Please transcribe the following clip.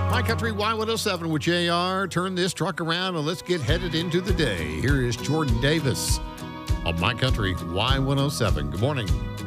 My Country Y107 with JR. Turn this truck around and let's get headed into the day. Here is Jordan Davis on My Country Y107. Good morning.